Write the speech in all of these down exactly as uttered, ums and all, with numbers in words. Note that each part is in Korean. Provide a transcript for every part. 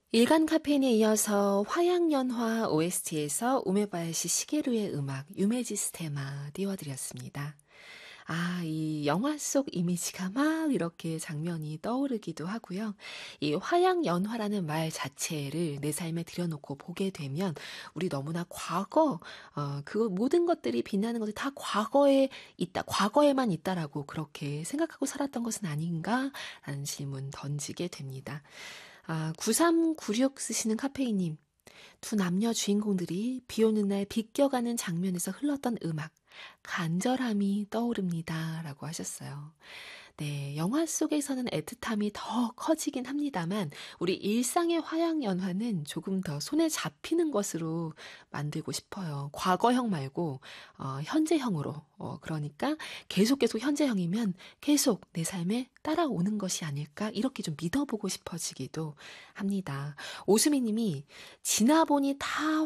일간 카페인에 이어서 화양연화 오에스티에서 우메바야시 시게루의 음악 유메지스 테마 띄워드렸습니다. 아, 이 영화 속 이미지가 막 이렇게 장면이 떠오르기도 하고요. 이 화양연화라는 말 자체를 내 삶에 들여놓고 보게 되면 우리 너무나 과거, 어, 그 모든 것들이 빛나는 것이 다 과거에 있다, 과거에만 있다라고 그렇게 생각하고 살았던 것은 아닌가? 라는 질문 던지게 됩니다. 아, 구삼구육 쓰시는 카페이님. 두 남녀 주인공들이 비 오는 날 비껴가는 장면에서 흘렀던 음악, 간절함이 떠오릅니다. 라고 하셨어요. 네, 영화 속에서는 애틋함이 더 커지긴 합니다만, 우리 일상의 화양연화는 조금 더 손에 잡히는 것으로 만들고 싶어요. 과거형 말고, 어, 현재형으로. 어, 그러니까 계속 계속 현재형이면 계속 내 삶에 따라오는 것이 아닐까? 이렇게 좀 믿어보고 싶어지기도 합니다. 오수미 님이 지나보니 다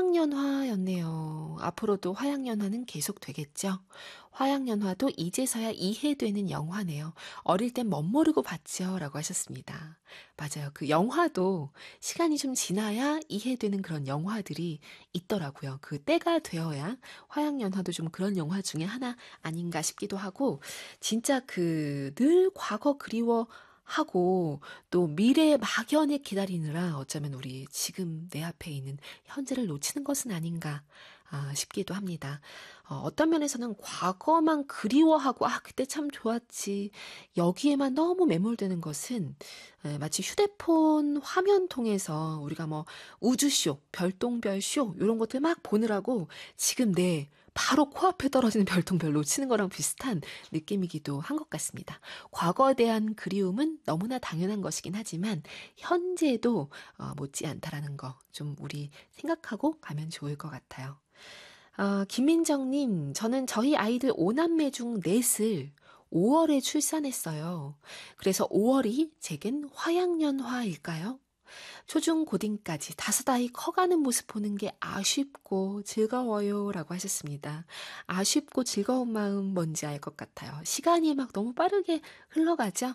화양연화였네요. 앞으로도 화양연화는 계속 되겠죠? 화양연화도 이제서야 이해되는 영화네요. 어릴 땐 멋모르고 봤죠. 라고 하셨습니다. 맞아요. 그 영화도 시간이 좀 지나야 이해되는 그런 영화들이 있더라고요. 그 때가 되어야 화양연화도 좀 그런 영화 중에 하나 아닌가 싶기도 하고, 진짜 그 늘 과거 그리워 하고 또 미래의 막연히 기다리느라 어쩌면 우리 지금 내 앞에 있는 현재를 놓치는 것은 아닌가 아, 싶기도 합니다. 어, 어떤 면에서는 과거만 그리워하고 아 그때 참 좋았지 여기에만 너무 매몰되는 것은 에, 마치 휴대폰 화면 통해서 우리가 뭐 우주쇼, 별똥별쇼 이런 것들 막 보느라고 지금 내 바로 코앞에 떨어지는 별똥별 놓치는 거랑 비슷한 느낌이기도 한 것 같습니다. 과거에 대한 그리움은 너무나 당연한 것이긴 하지만 현재도 어, 못지않다라는 거 좀 우리 생각하고 가면 좋을 것 같아요. 어, 김민정님, 저는 저희 아이들 오남매 중 넷을 오월에 출산했어요. 그래서 오월이 제겐 화양연화일까요? 초중 고딩까지 다섯 아이 커가는 모습 보는 게 아쉽고 즐거워요. 라고 하셨습니다. 아쉽고 즐거운 마음 뭔지 알 것 같아요. 시간이 막 너무 빠르게 흘러가죠?